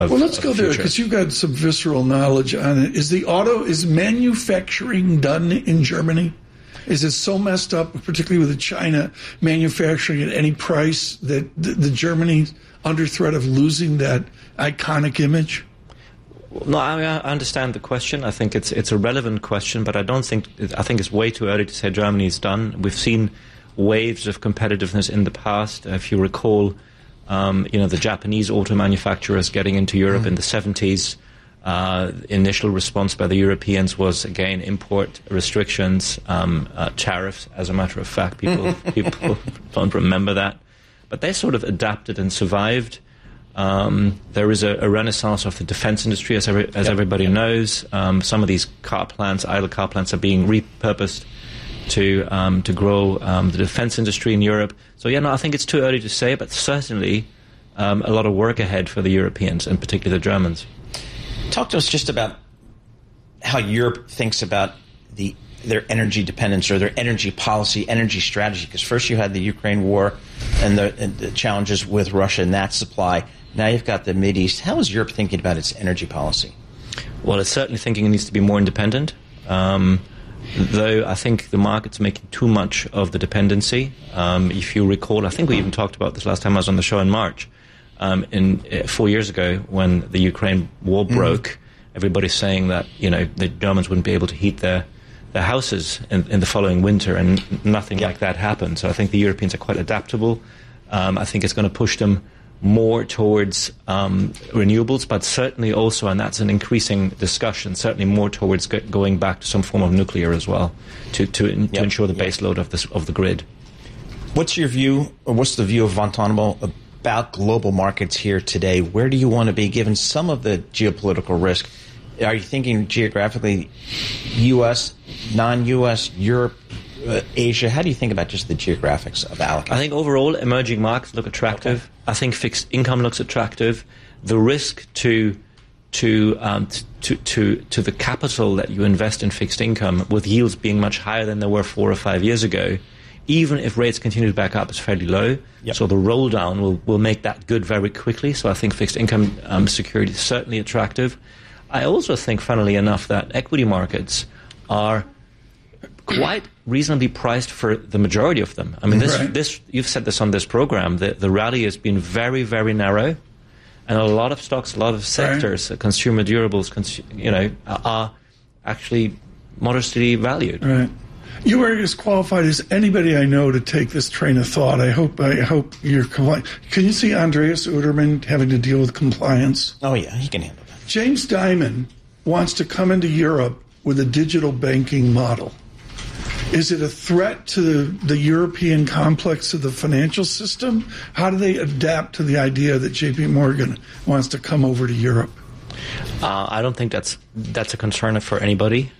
Well, let's go there because you've got some visceral knowledge on it. Is manufacturing done in Germany? Is it so messed up, particularly with China manufacturing at any price, that the Germany's under threat of losing that iconic image? No, I understand the question. I think it's a relevant question, but I think it's way too early to say Germany's done. We've seen waves of competitiveness in the past. If you recall, the Japanese auto manufacturers getting into Europe in the 70s. Initial response by the Europeans was, again, import restrictions, tariffs, as a matter of fact. People don't remember that. But they sort of adapted and survived. There is a renaissance of the defense industry, as everybody knows. Some of these idle car plants are being repurposed to grow the defense industry in Europe. So, I think it's too early to say, but certainly a lot of work ahead for the Europeans, and particularly the Germans. Talk to us just about how Europe thinks about their energy dependence or their energy policy, energy strategy. Because first you had the Ukraine war and the challenges with Russia and that supply. Now you've got the Mideast. How is Europe thinking about its energy policy? Well, it's certainly thinking it needs to be more independent. Though I think the market's making too much of the dependency. If you recall, I think we even talked about this last time I was on the show in March. 4 years ago, when the Ukraine war broke, everybody's saying that the Germans wouldn't be able to heat their houses in the following winter, and nothing like that happened. So I think the Europeans are quite adaptable. I think it's going to push them more towards renewables, but certainly also, and that's an increasing discussion, certainly more towards going back to some form of nuclear as well to ensure the base load of the grid. What's your view, or what's the view of Vontobel about global markets here today? Where do you want to be given some of the geopolitical risk? Are you thinking geographically U.S., non-U.S., Europe, Asia? How do you think about just the geographics of allocation? I think overall emerging markets look attractive. Okay. I think fixed income looks attractive. The risk to the capital that you invest in fixed income, with yields being much higher than they were 4 or 5 years ago, even if rates continue to back up, is fairly low. Yep. So the roll down will make that good very quickly. So I think fixed income security is certainly attractive. I also think, funnily enough, that equity markets are quite reasonably priced for the majority of them. I mean, this you've said this on this program. The rally has been very, very narrow, and a lot of stocks, a lot of sectors, consumer durables, are actually modestly valued. Right. You are as qualified as anybody I know to take this train of thought. I hope you're compliant. Can you see Andreas Uterman having to deal with compliance? Oh yeah, he can handle that. James Dimon wants to come into Europe with a digital banking model. Is it a threat to the European complex of the financial system? How do they adapt to the idea that J.P. Morgan wants to come over to Europe? I don't think that's a concern for anybody.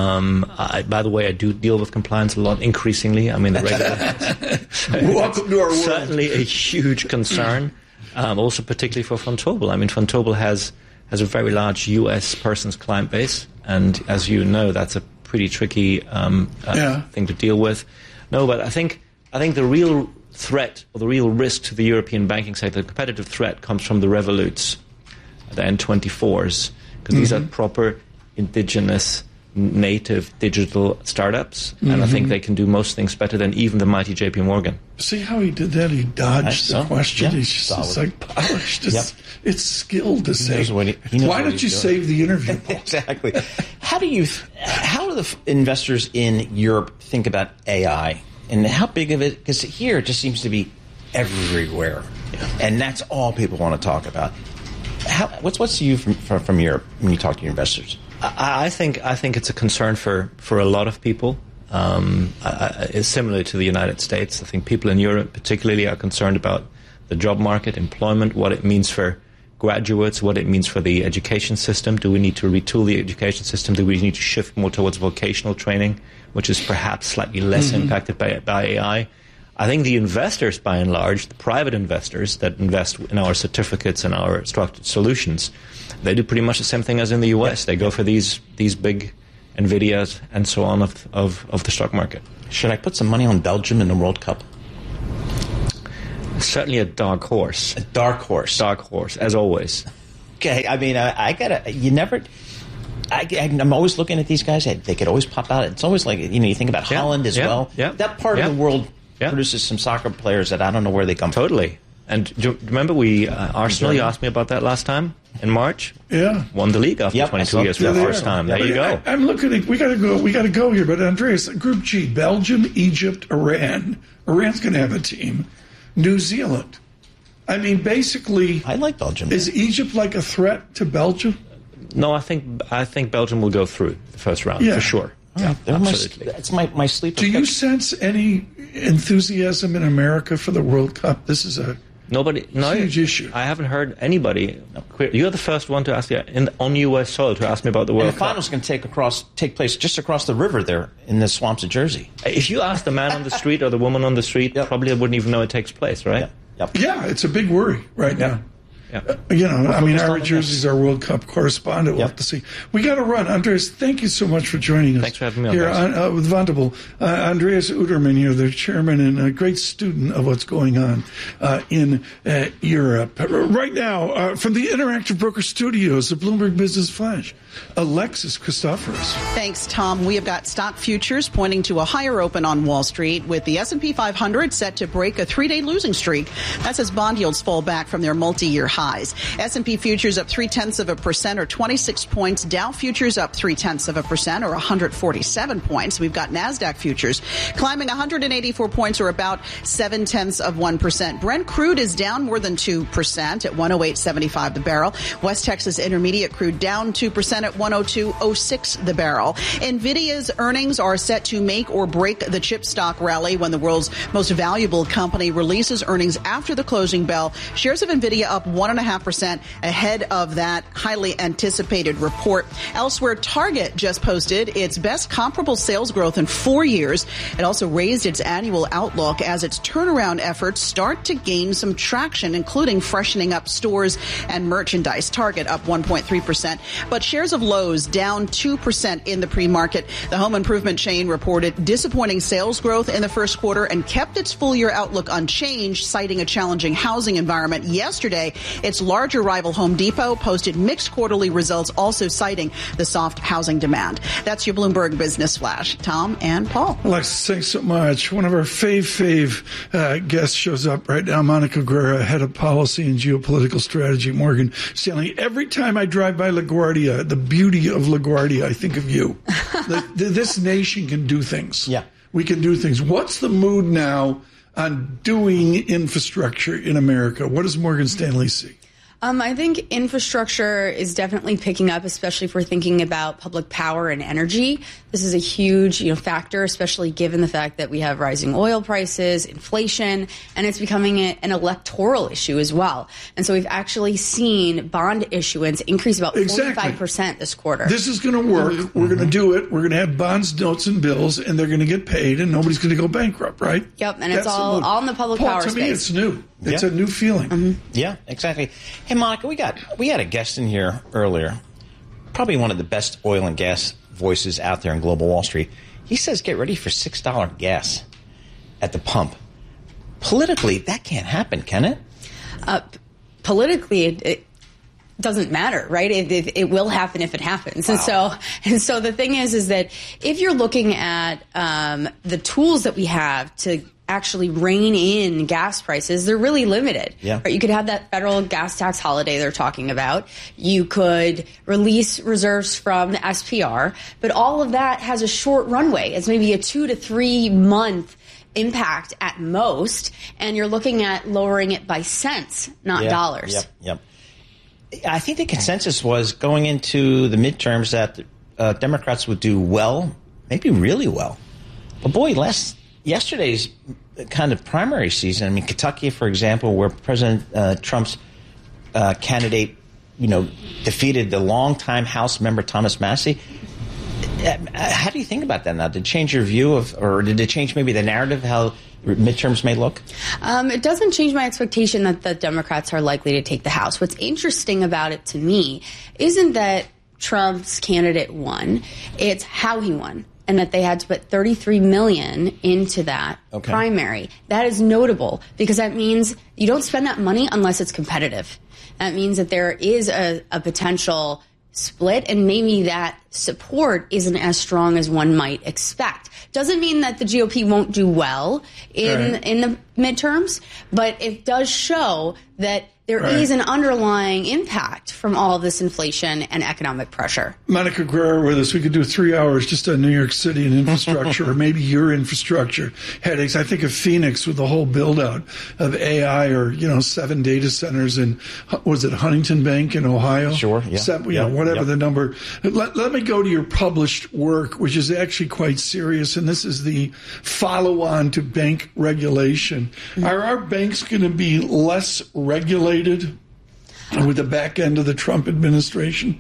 By the way, I do deal with compliance a lot increasingly. I mean, the regulators. Welcome to our world. Certainly a huge concern, also particularly for Vontobel. I mean, Vontobel has a very large U.S. persons client base, and as you know, that's a pretty tricky thing to deal with. No, but I think the real threat or the real risk to the European banking sector, the competitive threat, comes from the Revoluts, the N24s, because these are proper indigenous native digital startups, and I think they can do most things better than even the mighty J.P. Morgan. See how he did that? He dodged the question. Yeah. He's just like polished. It's skilled to say. Why don't you save the interview? Exactly. How do the investors in Europe think about AI, and how big of it? Because here it just seems to be everywhere, and that's all people want to talk about. What's the view from Europe when you talk to your investors? I think it's a concern for a lot of people. It's similar to the United States. I think people in Europe particularly are concerned about the job market, employment, what it means for graduates, what it means for the education system. Do we need to retool the education system? Do we need to shift more towards vocational training, which is perhaps slightly less impacted by AI? I think the investors, by and large, the private investors that invest in our certificates and our structured solutions, they do pretty much the same thing as in the U.S. They go for these big NVIDIAs and so on of the stock market. Should I put some money on Belgium in the World Cup? Certainly a dark horse. A dark horse. Dark horse, as always. Okay, I mean, I'm always looking at these guys. They could always pop out. It's always like, you think about Holland as well. Yeah. That part of the world produces some soccer players that I don't know where they come from. Totally. And do you remember Arsenal, you asked me about that last time in March? Yeah. Won the league after 22 years for the first time. There you go. I'm looking at, we got to go here. But Andreas, Group G, Belgium, Egypt, Iran. Iran's going to have a team. New Zealand. I mean, basically, I like Belgium. Is Egypt like a threat to Belgium? No, I think Belgium will go through the first round for sure. Yeah, absolutely. That's my sleeper. Do you sense any enthusiasm in America for the World Cup? This is a huge issue. I haven't heard anybody. You're the first one to ask on U.S. soil to ask me about the World Cup. The final's going to take place just across the river there in the swamps of Jersey. If you ask the man on the street or the woman on the street, probably I wouldn't even know it takes place, right? Yeah, it's a big worry right now. Yeah. Ira Jersey's our World Cup correspondent. We'll have to see. We got to run. Andreas, thank you so much for joining us. Thanks for having me on here with Vontobel. Andreas Uterman here, the chairman and a great student of what's going on in Europe. Right now, from the Interactive Broker Studios, the Bloomberg Business Flash, Alexis Christoforous. Thanks, Tom. We have got stock futures pointing to a higher open on Wall Street, with the S&P 500 set to break a 3-day losing streak. That's as bond yields fall back from their multi-year highs. S&P futures up 0.3% or 26 points. Dow futures up 0.3% or 147 points. We've got NASDAQ futures climbing 184 points or about 0.7%. Brent crude is down more than 2% at 108.75 the barrel. West Texas Intermediate crude down 2% at 102.06 the barrel. NVIDIA's earnings are set to make or break the chip stock rally when the world's most valuable company releases earnings after the closing bell. Shares of NVIDIA up 1.5% ahead of that highly anticipated report. Elsewhere, Target just posted its best comparable sales growth in 4 years. It also raised its annual outlook as its turnaround efforts start to gain some traction, including freshening up stores and merchandise. Target up 1.3%, but shares of Lowe's down 2% in the pre-market. The home improvement chain reported disappointing sales growth in the first quarter and kept its full-year outlook unchanged, citing a challenging housing environment. Yesterday, its larger rival Home Depot posted mixed quarterly results, also citing the soft housing demand. That's your Bloomberg Business Flash. Tom and Paul. Alexis, thanks so much. One of our fave guests shows up right now, Monica Guerra, head of policy and geopolitical strategy, Morgan Stanley. Every time I drive by LaGuardia, the beauty of LaGuardia, I think of you. This nation can do things. Yeah. We can do things. What's the mood now on doing infrastructure in America? What does Morgan Stanley see? I think infrastructure is definitely picking up, especially if we're thinking about public power and energy. This is a huge, factor, especially given the fact that we have rising oil prices, inflation, and it's becoming an electoral issue as well. And so we've actually seen bond issuance increase about 45% this quarter. This is going to work. Mm-hmm. We're going to do it. We're going to have bonds, notes, and bills, and they're going to get paid, and nobody's going to go bankrupt, right? Yep, and it's all in the public power space. To me, it's new. It's a new feeling. Mm-hmm. Yeah, exactly. Hey, Monica, we had a guest in here earlier, probably one of the best oil and gas voices out there in global Wall Street. He says get ready for $6 gas at the pump. Politically, that can't happen, can it? Politically, it doesn't matter, right? It will happen if it happens. Wow. And so the thing is that if you're looking at the tools that we have to actually rein in gas prices, they're really limited. Yeah. Right? You could have that federal gas tax holiday they're talking about. You could release reserves from the SPR, but all of that has a short runway. It's maybe a 2 to 3 month impact at most, and you're looking at lowering it by cents, not dollars. Yep. I think the consensus was going into the midterms that Democrats would do well, maybe really well. But boy, yesterday's kind of primary season, I mean, Kentucky, for example, where President Trump's candidate, defeated the longtime House member Thomas Massie. How do you think about that now? Did it change your view or did it change maybe the narrative how midterms may look? It doesn't change my expectation that the Democrats are likely to take the House. What's interesting about it to me isn't that Trump's candidate won, it's how he won. and that they had to put $33 million into that primary. That is notable because that means you don't spend that money unless it's competitive. That means that there is a potential split, and maybe that support isn't as strong as one might expect. Doesn't mean that the GOP won't do well in the midterms, but it does show that there is an underlying impact from all of this inflation and economic pressure. Monica Guerrero with us. We could do 3 hours just on New York City and infrastructure, or maybe your infrastructure headaches. I think of Phoenix with the whole build-out of AI, or, 7 data centers in, was it Huntington Bank in Ohio? Sure, yeah. Whatever the number. Let me go to your published work, which is actually quite serious, and this is the follow-on to bank regulation. Mm-hmm. Are our banks going to be less regulated with the back end of the Trump administration?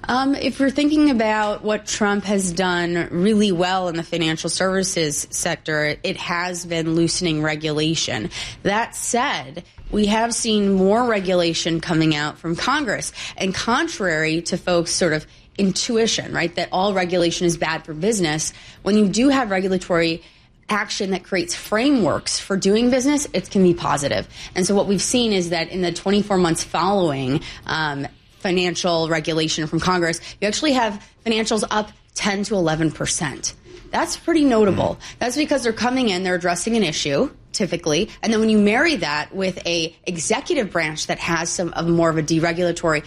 If we're thinking about what Trump has done really well in the financial services sector, it has been loosening regulation. That said, we have seen more regulation coming out from Congress. And contrary to folks' sort of intuition, right, that all regulation is bad for business, when you do have regulatory action that creates frameworks for doing business, it can be positive. And so what we've seen is that in the 24 months following financial regulation from Congress, you actually have financials up 10 to 11%. That's pretty notable. That's because they're coming in, they're addressing an issue, typically, and then when you marry that with a executive branch that has some of more of a deregulatory,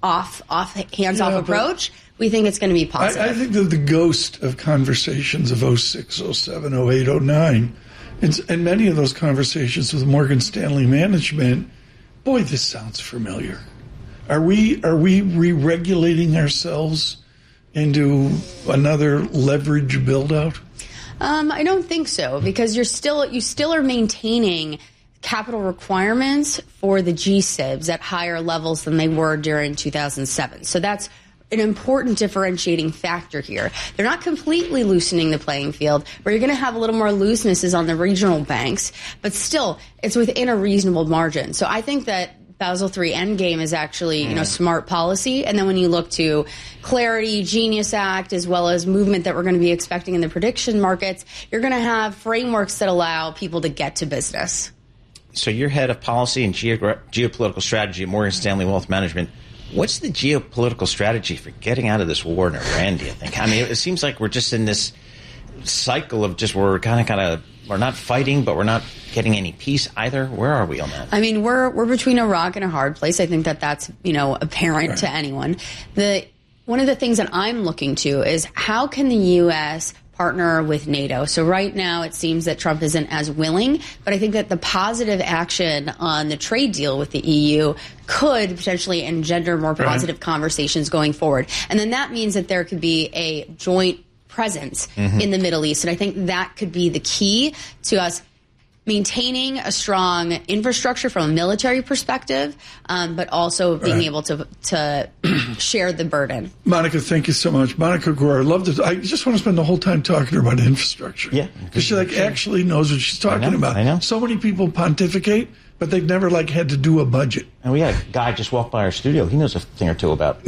hands-off approach, we think it's going to be positive. I think that the ghost of conversations of 06, 07, 08, 09, and many of those conversations with Morgan Stanley management, boy, this sounds familiar. Are we re-regulating ourselves into another leverage build-out? I don't think so, because you still are maintaining capital requirements for the G-SIBs at higher levels than they were during 2007. So that's an important differentiating factor here. They're not completely loosening the playing field. Where you're going to have a little more looseness is on the regional banks, but still, it's within a reasonable margin. So I think that Basel III Endgame is actually, smart policy. And then when you look to Clarity, Genius Act, as well as movement that we're going to be expecting in the prediction markets, you're going to have frameworks that allow people to get to business. So you're head of policy and geopolitical strategy at Morgan Stanley Wealth Management. What's the geopolitical strategy for getting out of this war in Iran, do you think? I mean, it seems like we're just in this cycle of just we're not fighting, but we're not getting any peace either. Where are we on that? I mean, we're between a rock and a hard place. I think that's apparent to anyone. One of the things that I'm looking to is how can the U.S. partner with NATO. So right now it seems that Trump isn't as willing, but I think that the positive action on the trade deal with the EU could potentially engender more positive conversations going forward. And then that means that there could be a joint presence in the Middle East. And I think that could be the key to us maintaining a strong infrastructure from a military perspective, but also being able to share the burden. Monica, thank you so much. Monica Guerrero, I just want to spend the whole time talking to her about infrastructure. Yeah. Because she actually knows what she's talking about. I know. So many people pontificate, but they've never had to do a budget. And we had a guy just walk by our studio. He knows a thing or two about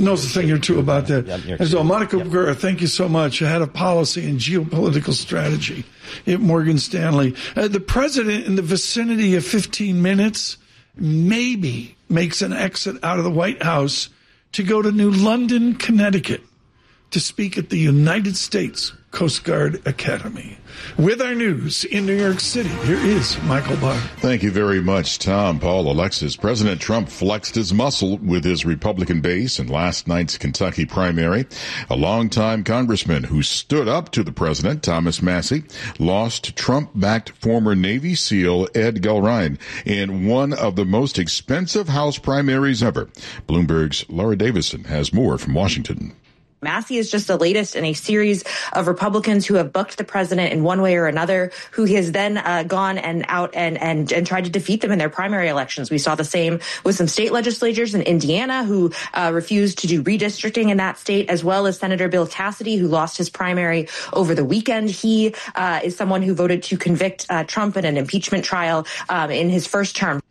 that. And so, Monica Guerrero, thank you so much. Head of policy and geopolitical strategy at Morgan Stanley. The president, in the vicinity of 15 minutes, maybe makes an exit out of the White House to go to New London, Connecticut, to speak at the United States Coast Guard Academy. With our news in New York City, here is Michael Barr. Thank you very much, Tom. Paul, Alexis. President Trump flexed his muscle with his Republican base in last night's Kentucky primary. A longtime congressman who stood up to the president, Thomas Massie, lost to Trump-backed former Navy SEAL Ed Gulrine in one of the most expensive House primaries ever. Bloomberg's Laura Davison has more from Washington. Massie is just the latest in a series of Republicans who have bucked the president in one way or another, who has then gone and out and tried to defeat them in their primary elections. We saw the same with some state legislators in Indiana who refused to do redistricting in that state, as well as Senator Bill Cassidy, who lost his primary over the weekend. He is someone who voted to convict Trump in an impeachment trial in his first term.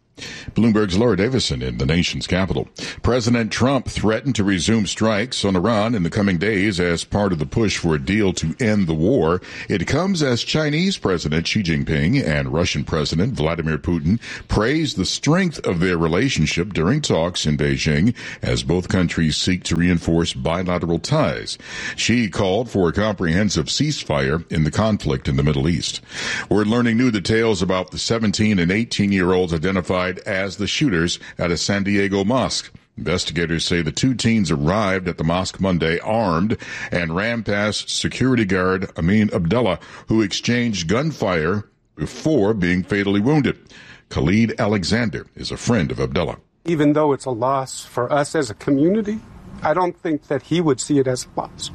Bloomberg's Laura Davison in the nation's capital. President Trump threatened to resume strikes on Iran in the coming days as part of the push for a deal to end the war. It comes as Chinese President Xi Jinping and Russian President Vladimir Putin praised the strength of their relationship during talks in Beijing as both countries seek to reinforce bilateral ties. Xi called for a comprehensive ceasefire in the conflict in the Middle East. We're learning new details about the 17 and 18-year-olds identified as the shooters at a San Diego mosque. Investigators say the two teens arrived at the mosque Monday armed and ran past security guard Amin Abdullah, who exchanged gunfire before being fatally wounded. Khalid Alexander is a friend of Abdullah. Even though it's a loss for us as a community, I don't think that he would see it as a loss.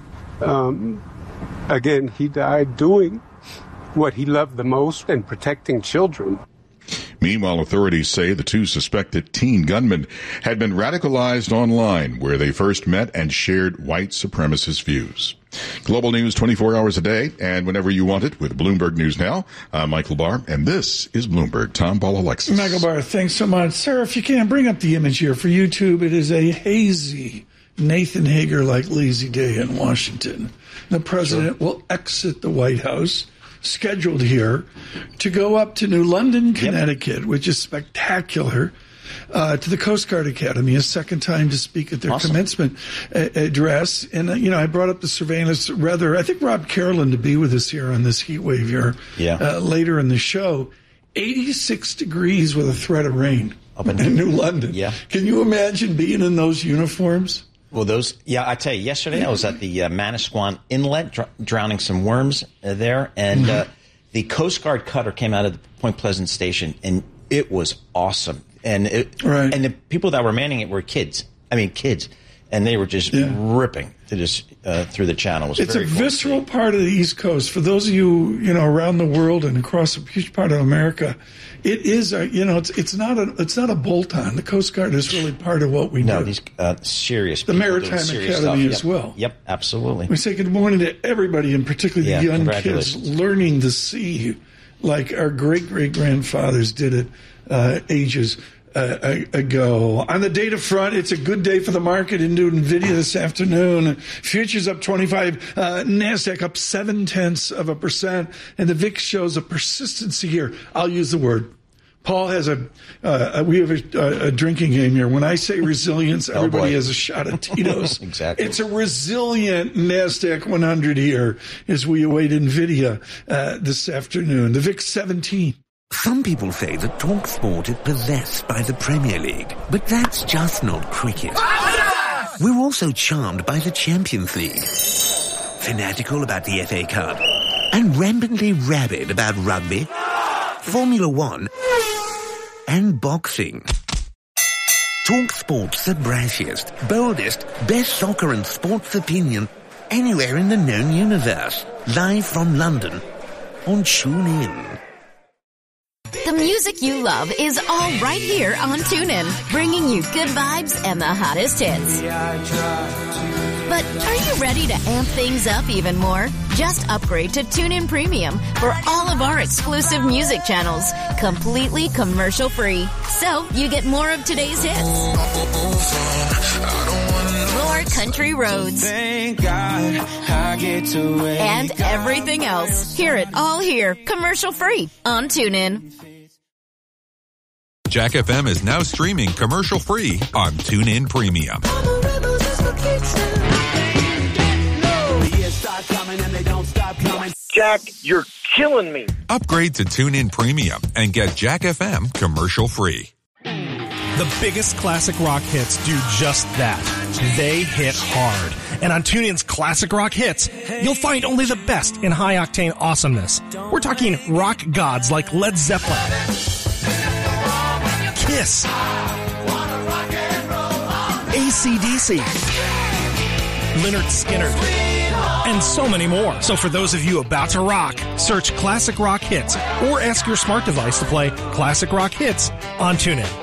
Again, he died doing what he loved the most and protecting children. Meanwhile, authorities say the two suspected teen gunmen had been radicalized online, where they first met and shared white supremacist views. Global news 24 hours a day and whenever you want it with Bloomberg News Now. I'm Michael Barr, and this is Bloomberg. Tom, Paul, Alexis. Michael Barr, thanks so much. Sarah, if you can, bring up the image here for YouTube. It is a hazy, Nathan Hager-like lazy day in Washington. The president will exit the White House, scheduled here, to go up to New London, Connecticut, which is spectacular, to the Coast Guard Academy, a second time to speak at their commencement address. And, I brought up the surveillance, I think Rob Carolyn to be with us here on this heat wave here later in the show. 86 degrees with a threat of rain up in New London. Yeah. Can you imagine being in those uniforms? Well, I tell you, yesterday I was at the Manasquan Inlet drowning some worms there, and the Coast Guard cutter came out of the Point Pleasant station, and it was awesome. And and the people that were manning it were kids. And they were just ripping through the channel. It's a visceral part of the East Coast. For those of you, around the world and across a huge part of America, it is, it's not a bolt-on. The Coast Guard is really part of what we do. No, these serious the Maritime Academy as well. Yep, absolutely. We say good morning to everybody, and particularly the young kids learning the sea like our great-great-grandfathers did it ages ago. On the data front, it's a good day for the market into NVIDIA this afternoon. Futures up 25, NASDAQ up 0.7%, and the VIX shows a persistency here. I'll use the word. Paul has we have a drinking game here. When I say resilience, everybody has a shot of Tito's. Exactly. It's a resilient NASDAQ 100 here as we await NVIDIA this afternoon. The VIX 17. Some people say that TalkSport is possessed by the Premier League, but that's just not cricket. We're also charmed by the Champions League, fanatical about the FA Cup, and rampantly rabid about rugby, Formula One, and boxing. TalkSport's the brashiest, boldest, best soccer and sports opinion anywhere in the known universe. Live from London on TuneIn. The music you love is all right here on TuneIn, bringing you good vibes and the hottest hits. But are you ready to amp things up even more? Just upgrade to TuneIn Premium for all of our exclusive music channels, completely commercial-free. So you get more of today's hits, more country roads, and everything else. Hear it all here, commercial-free on TuneIn. Jack FM is now streaming commercial-free on TuneIn Premium. Jack, you're killing me. Upgrade to TuneIn Premium and get Jack FM commercial-free. The biggest classic rock hits do just that. They hit hard. And on TuneIn's Classic Rock Hits, you'll find only the best in high-octane awesomeness. We're talking rock gods like Led Zeppelin, Kiss, AC/DC, Lynyrd Skynyrd, and so many more. So for those of you about to rock, search Classic Rock Hits or ask your smart device to play Classic Rock Hits on TuneIn.